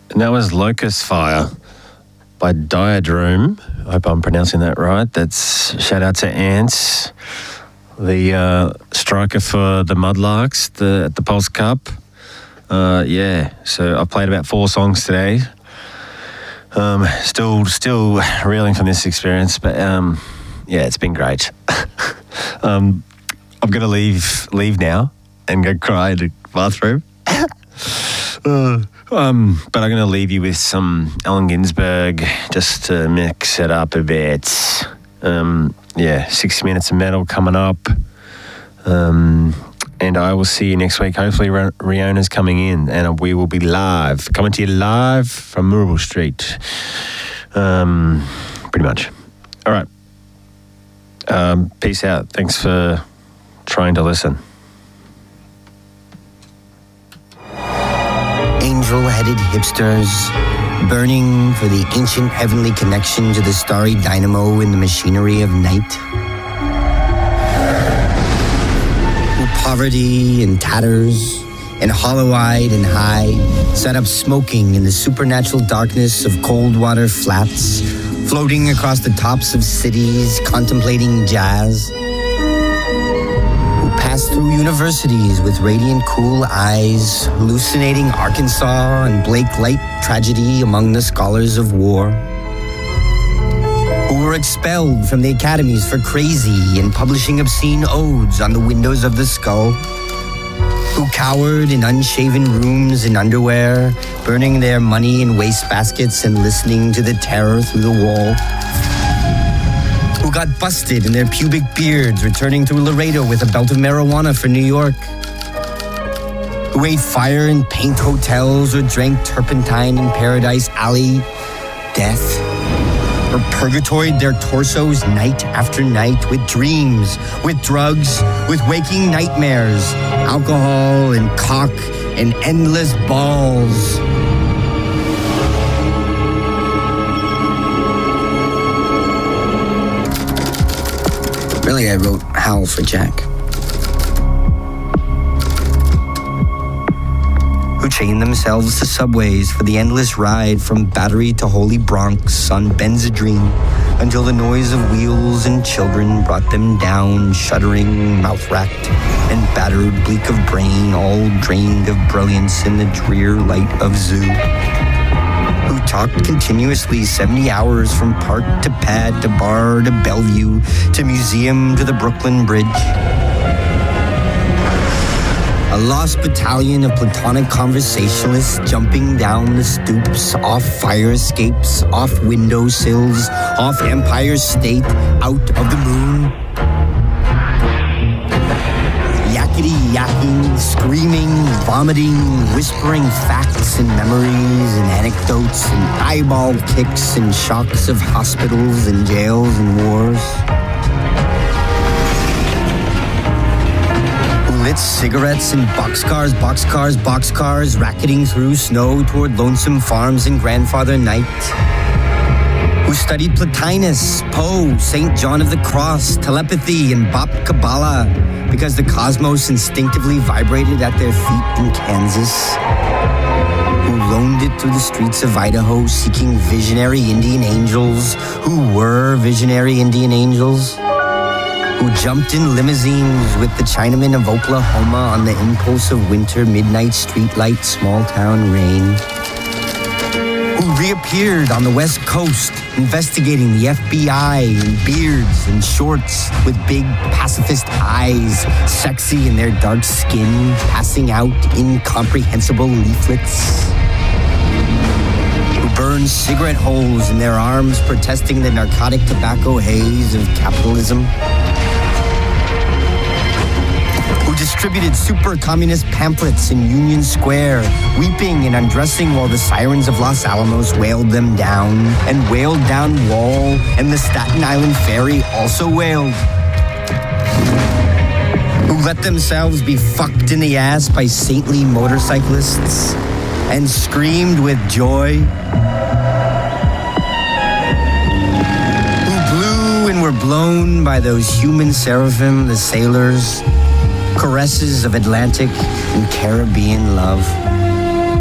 And that was Locust Fire by Diadrome. I hope I'm pronouncing that right. That's shout out to Ants, the striker for the Mudlarks at the Pulse Cup. So I played about 4 songs today. Still reeling from this experience, but it's been great. I'm going to leave now and go cry in the bathroom. But I'm going to leave you with some Allen Ginsberg just to mix it up a bit. 60 minutes of metal coming up. And I will see you next week. Hopefully Riona's coming in and we will be coming to you live from Moorabool Street. Pretty much. All right. Peace out. Thanks for trying to listen. Angel-headed hipsters, burning for the ancient heavenly connection to the starry dynamo in the machinery of night. Poverty and tatters, and hollow-eyed and high, sat up smoking in the supernatural darkness of cold water flats, floating across the tops of cities, contemplating jazz. Who passed through universities with radiant cool eyes, hallucinating Arkansas and Blake Light tragedy among the scholars of war. Who were expelled from the academies for crazy and publishing obscene odes on the windows of the skull. Who cowered in unshaven rooms in underwear, burning their money in wastebaskets and listening to the terror through the wall. Who got busted in their pubic beards, returning through Laredo with a belt of marijuana for New York. Who ate fire in paint hotels or drank turpentine in Paradise Alley. Death. Or purgatoried their torsos night after night with dreams, with drugs, with waking nightmares, alcohol and cock and endless balls. Really, I wrote Howl for Jack. Who chained themselves to subways for the endless ride from Battery to Holy Bronx on Benzedrine until the noise of wheels and children brought them down, shuddering, mouth-racked, and battered, bleak of brain, all drained of brilliance in the drear light of zoo. Who talked continuously 70 hours from park to pad to bar to Bellevue to museum to the Brooklyn Bridge. A lost battalion of platonic conversationalists jumping down the stoops, off fire escapes, off windowsills, off Empire State, out of the moon. Yakety-yakking, screaming, vomiting, whispering facts and memories and anecdotes and eyeball kicks and shocks of hospitals and jails and wars. Lit cigarettes in boxcars, racketing through snow toward lonesome farms in Grandfather Night. Who studied Plotinus, Poe, St. John of the Cross, telepathy, and Bop Kabbalah because the cosmos instinctively vibrated at their feet in Kansas. Who roamed it through the streets of Idaho seeking visionary Indian angels who were visionary Indian angels. Who jumped in limousines with the Chinamen of Oklahoma on the impulse of winter midnight streetlight small-town rain. Who reappeared on the West Coast investigating the FBI in beards and shorts with big pacifist eyes, sexy in their dark skin, passing out incomprehensible leaflets. Who burned cigarette holes in their arms protesting the narcotic tobacco haze of capitalism. Distributed super communist pamphlets in Union Square, weeping and undressing while the sirens of Los Alamos wailed them down, and wailed down Wall, and the Staten Island Ferry also wailed. Who let themselves be fucked in the ass by saintly motorcyclists, and screamed with joy. Who blew and were blown by those human seraphim, the sailors, caresses of Atlantic and Caribbean love.